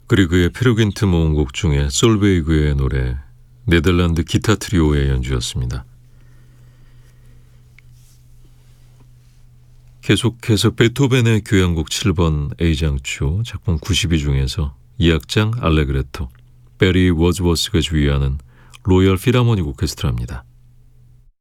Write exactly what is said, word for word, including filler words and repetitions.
그리그의 페르긴트 모음곡 중에 솔베이그의 노래, 네덜란드 기타 트리오의 연주였습니다. 계속해서 베토벤의 교향곡 칠 번 A장추 작품 구십이 중에서 이 악장 알레그레토, 베리 워즈워스가 주의하는 로열 필하모닉 오케스트라입니다.